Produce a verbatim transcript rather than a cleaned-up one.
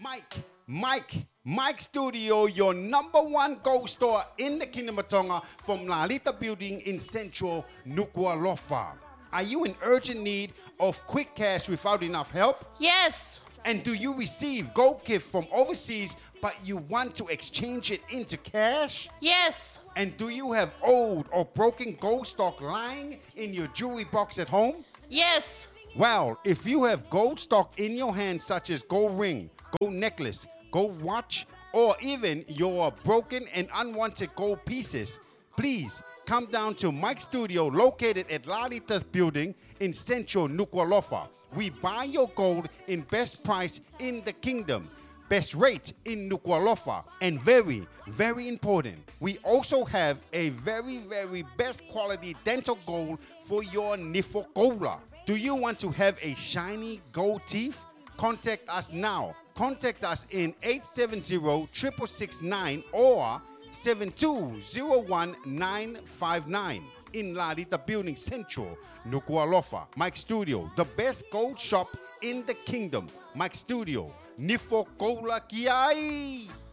Mike, Mike, Mike Studio, your number one gold store in the Kingdom of Tonga from Lalita Building in central Nuku'alofa. Are you in urgent need of quick cash without enough help? Yes. And do you receive gold gift from overseas, but you want to exchange it into cash? Yes. And do you have old or broken gold stock lying in your jewelry box at home? Yes. Well, if you have gold stock in your hand, such as gold ring, gold necklace, gold watch, or even your broken and unwanted gold pieces, please come down to Mike Studio, located at Lalita's Building in central Nuku'alofa. We buy your gold in best price in the kingdom, best rate in Nuku'alofa, and very, very important, we also have a very, very best quality dental gold for your nifokola. Do you want to have a shiny gold teeth? Contact us now. Contact us in eight seven zero, six six six nine or seven two zero one, nine five nine in Lalita Building Central, Nuku'alofa. Mike Studio, the best gold shop in the kingdom. Mike Studio, Nifokola Kiai.